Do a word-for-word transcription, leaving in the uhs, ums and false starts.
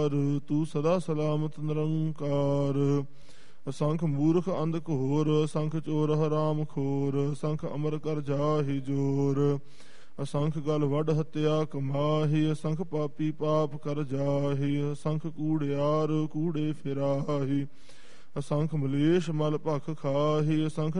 ਤੂੰ ਸਦਾ ਸਲਾਮਤ ਨਿਰੰਕਾਰ। ਅਸੰਖ ਮੂਰਖ ਅੰਧ ਘੋਰ, ਅਸੰਖ ਚੋਰ ਹਰਾਮ ਖੋਰ, ਅਸੰਖ ਅਮਰ ਕਰ ਜਾਹਿ ਜੋਰ। ਅਸੰਖ ਗਲ ਵੱਢ ਹੱਤਿਆ ਕਮਾਹੀ, ਅਸੰਖ ਪਾਪੀ ਪਾਪ ਕਰ ਜਾਹੀ। ਅਸੰਖ ਕੂੜਿਆਰ ਕੂੜੇ ਫਿਰਾਹੀ, ਅਸੰਖ ਮਲੇਸ਼ ਮਲ ਭਖ ਖਾਹੀ। ਅਸੰਖ